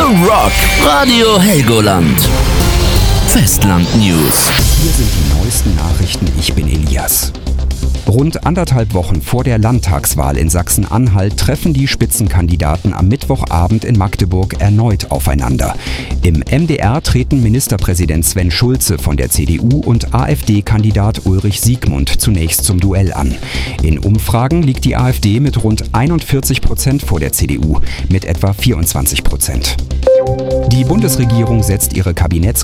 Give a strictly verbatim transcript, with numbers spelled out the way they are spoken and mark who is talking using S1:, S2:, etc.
S1: Punk Rock, Radio Helgoland. Festland News.
S2: Hier sind die neuesten Nachrichten, ich bin Elias. Rund anderthalb Wochen vor der Landtagswahl in Sachsen-Anhalt treffen die Spitzenkandidaten am Mittwochabend in Magdeburg erneut aufeinander. Im M D R treten Ministerpräsident Sven Schulze von der C D U und AfD-Kandidat Ulrich Siegmund zunächst zum Duell an. In Umfragen liegt die AfD mit rund einundvierzig Prozent vor der C D U mit etwa vierundzwanzig Prozent. Die Bundesregierung setzt ihre Kabinetts